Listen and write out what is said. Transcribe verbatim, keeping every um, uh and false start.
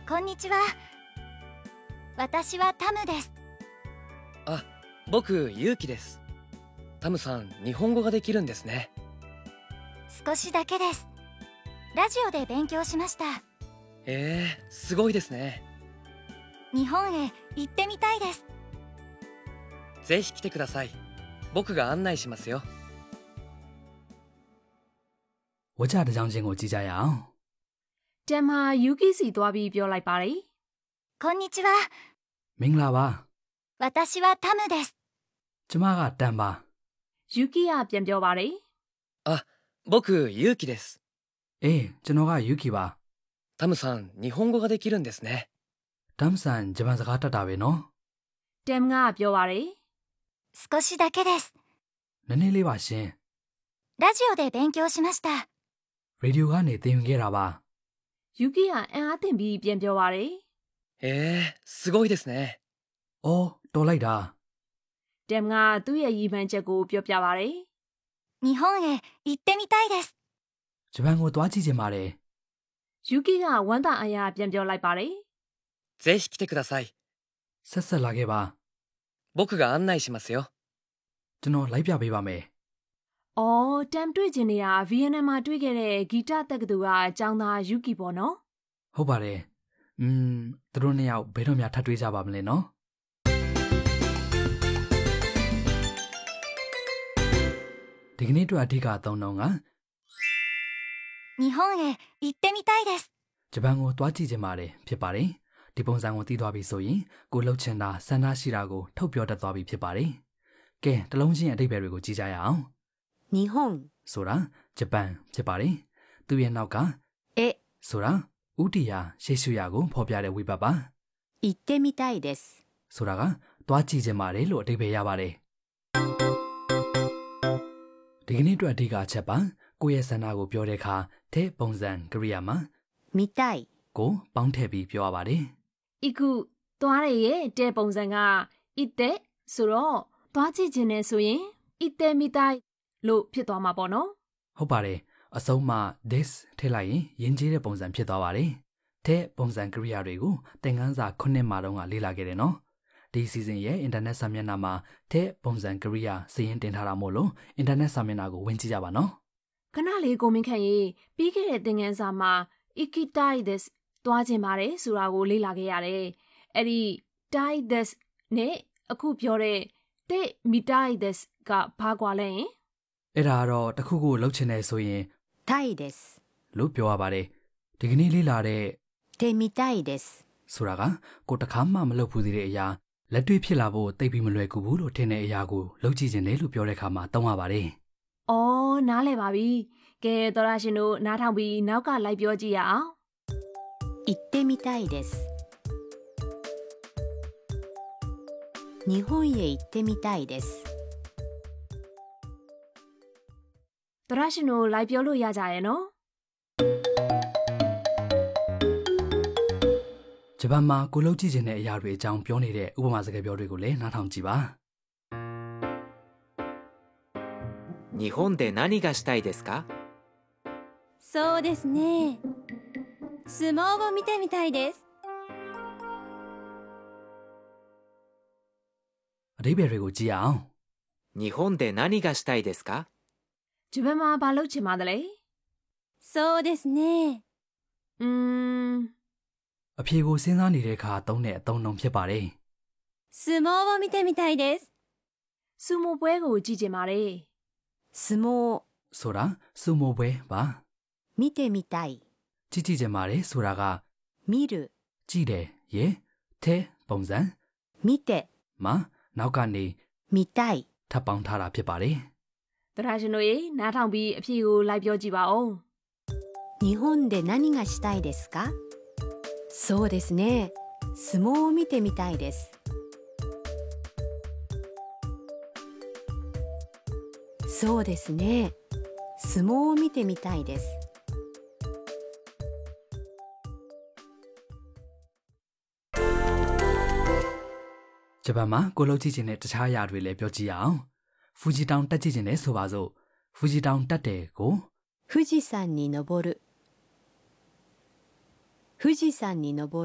こんにちは。私はタムです。 あ、僕、ユウキです。タムさん、日本語ができるんですね。 少しだけです。ラジオで勉強しました。 えー、すごいですね。 日本へ行ってみたいです。 ぜひ来てください。僕が案内しますよ。 ဝကြတစ်ကြောင်းချင်းကိုကြည့်ကြရအောင်တမ်ဟာယူကီစီသွားပြီးပြောလိုက်ပါလေこんにちは。 မင်္ဂလာပါ私はタムです。 ကျမကတန်ပါယူကီကပြန်ပြောပါလေあ、僕、ユウキです。 အေးကျွန်တော်ကယူကီပါタムさん、日本語ができるんですね。 တမ်ဆန်ဂျပန်စကားတတ်တာပဲနော်တမ်ကပြောပါလေ少しだけです。 နည်းနည်းလေးပါရှင်ラジオで勉強しました。 ရေဒီယိုကနေသင်ယူခဲ့တာပါယူကီကအံ့အားသင့်ပြီးပြန်ပြောပါလေえー、すごいですね。 အော်တော်လိုက်တာတမ်ကသူ့ရဲ့ရည်မှန်းချက်ကိုပြောပြပါလေ日本へ行ってみたいです。 ဂျပန်ကိုသွားကြည့်ချင်ပါတယ်ယူကီကဝမ်းသာအားရပြန်ပြောလိုက်ပါလေぜひ来てください。 ဆက်ဆက်လာခဲ့ပါ僕が案内しますよ。 ကျွန်တော်လိုက်ပြပေးပါမယ်အော်တမ်တွေ့ချင်နေတာဗီယက်နမ်မှာတွေ့ခဲ့တဲ့ဂီတတက္ကသိုလ်ကအကြောင်းသားယူကီပေါ့နော်ဟုတ်ပါတယ်อืมသူတို့နှစ်ယောက်ဘယ်တော့မှထပ်တွေ့ကြပါမလဲနော်ဒီကနေ့အတွက်အဓိကအသုံးနှုန်းက日本へ行ってみたいです。 ဂျပန်ကိုသွားကြည့်ချင်ပါတယ်ဖြစ်ပါတယ်ဒီပုံစံကိုသိသွားပြီဆိုရင်ကိုလှုပ်ချင်တာစန္ဒရှိတာကိုထုတ်ပြောတတ်သွားပြီဖြစ်ပါတယ်ကဲတလုံးချင်းအဓိပ္ပာယ်တွေကိုကြည့်ကြရအောင်日本ဆိုတာဂျပန်ဖြစ်ပါတယ်သူ့ရဲ့နောက်ကへဆိုတာဥတီယာရှေ့ရှုရာကိုဖော်ပြတဲ့ဝိဘတ်ပါ行ってみたいです。 ဆိုတာကသွားကြည့်ချင်ပါတယ်လို့အဓိပ္ပာယ်ရပါတယ်ဒီကနေ့အတွက်အဓိကအချက်ပါကိုယ့်ရဲ့ဆန္ဒကိုပြောတဲ့အခါတဲ့ပုံစံကရိယာမှာ見たいကိုပေါင်းထည့်ပြီးပြောရပါတယ်ဤခုသွားရရဲ့တဲ့ပုံစံကဣတဲ့ဆိုတော့သွားကြည့်ခြင်းနဲ့ဆိုရင်ဣတဲ့မိတိုင်းလို့ဖြစ်သွားမှာပေါ့နော်ဟုတ်ပါတယ်အဆုံးမှာ this ထည့်လိုက်ရင်ယဉ်ကျေးတဲ့ပုံစံဖြစ်သွားပါတယ်တဲ့ပုံစံကရိယာတွေကိုသင်ခန်းစာခုနှစ်မှာတုန်းကလေ့လာခဲ့တယ်နော်ဒီစီဇန်ရဲ့အင်တာနက်စာမျက်နှာမှာတဲ့ပုံစံကရိယာစာရင်းတင်ထားတာမို့လို့အင်တာနက်စာမျက်နှာကိုဝင်ကြည့်ကြပါနော်ခဏလေးကိုမင်းခန့်ရေးပြီးခဲ့တဲ့သင်ခန်းစာမှာ ikitai-des သွားခြင်းပါတယ်ဆိုတာကိုလေ့လာခဲ့ရတယ်အဲ့ဒီ tai-des နဲ့အခုပြောတဲ့ te mitai-des ကဘာကွာလဲရင်အဲ့ဒါကတော့တစ်ခုခုလှုပ်ချင်တယ်ဆိုရင်たいです。 လို့ပြောရပါတယ်ဒီကနေ့လေ့လာတဲ့てみたいです。 ဆိုတာကကိုတစ်ခါမှမလုပ်ဘူးသေးတဲ့အရာလက်တွေ့ဖြစ်လာဖို့သိပြီးမလွယ်ကူဘူးလို့ထင်တဲ့အရာကိုလုပ်ကြည့်ခြင်းတယ်လို့ပြောတဲ့အခါမှာသုံးရပါတယ်အော်နားလည်ပါပြီကဲသောရရှင်တို့နားထောင်ပြီးနောက်ကလိုက်ပြောကြည့်ရအောင်行ってみたいです。日本へ行ってみたいです。 သောရရှင်တို့လိုက်ပြောလို့ရကြရဲ့နော်ဂျပန်မှာကိုလှုပ်ကြည့်ခြင်းတဲ့အရာတွေအကြောင်းပြောနေတဲ့ဥပမာစကားပြောတွေကိုလည်းနားထောင်ကြည့်ပါ日本で何がしたいですか？ そうですね。相撲を見てみたいです。 အဓိပ္ပာယ်တွေကိုကြည့်ရအောင်日本で何がしたいですか？ ဂျပန်မှာဘာလုပ်ချင်ပါသလဲそうですね。 อืมအဖြေကိုစဉ်းစားနေတဲ့အခါသုံးတဲ့အသုံးအနှုန်းဖြစ်ပါတယ်相撲を見てみたいです。 စူမိုပွဲကိုကြည့်ချင်ပါတယ်相撲ဆိုတာစူမိုပွဲပါ見てみたい。 ကြည့်ကြည့်ချင်ပါတယ်ဆိုတာက見るကြည့်တယ်ရေတဲ့ပုံစံ見てမှာနောက်ကနေ見たい。 ထပ်ပေါင်းထားတာဖြစ်ပါတယ်သောရရှင်တို့ရေနားထောင်ပြီးအဖြေကိုလိုက်ပြောကြည့်ပါဦး日本で何がしたいですか？そうですね。相撲を見てみたいです。そうですね。相撲を見てみたいです。 ဂျပန်မှာကိုလှုပ်ကြည့်ခြင်းတဲ့တခြားအရာတွေလည်းပြောကြည့်ရအောင်ဖူဂျီတောင်တက်ကြည့်ခြင်းနဲ့ဆိုပါစို့ဖူဂျီတောင်တက်တယ်ကို富士山に登る。富士山に登る。